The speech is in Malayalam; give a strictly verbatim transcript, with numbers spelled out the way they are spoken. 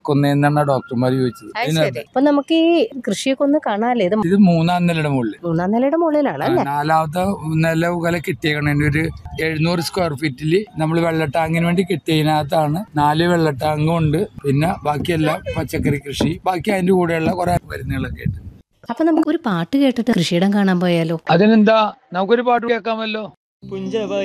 കൊന്നേന്നാണ് ഡോക്ടർമാർ ചോദിച്ചത്. അപ്പൊ നമുക്ക് ഈ കൃഷിയൊക്കെ ഒന്ന് കാണാല്ലേ? ഇത് മൂന്നാം നിലയുടെ മുകളിൽ മൂന്നാം നിലയുടെ മുകളിലാണ് അല്ലേ? നാലാമത്തെ നില മുതൽ കിട്ടിയേക്കണ ഒരു എഴുന്നൂറ് സ്ക്വയർ ഫീറ്റില് നമ്മൾ വെള്ള ടാങ്കിന് വേണ്ടി കിട്ടിയതിനകത്താണ്. നാല് വെള്ള ടാങ്കും ഉണ്ട്, പിന്നെ ബാക്കിയെല്ലാം പച്ചക്കറി കൃഷി, ബാക്കി അതിന്റെ കൂടെയുള്ള കുറെ മരുന്നുകളൊക്കെ ഉണ്ട്. അപ്പൊ നമുക്ക് ഒരു പാട്ട് കേട്ടിട്ട് കൃഷിയിടം കാണാൻ പോയാലോ? അതിനെന്താ, നമുക്കൊരു പാട്ട് കേൾക്കാമല്ലോ.